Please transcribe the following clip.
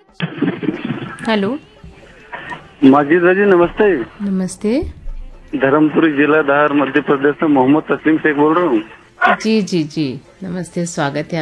Hello. Majid जी नमस्ते। नमस्ते। धर्मपुरी जिला धार मध्य प्रदेश से मोहम्मद तस्लीम शेख बोल रहा हूँ। जी जी जी, नमस्ते, स्वागत है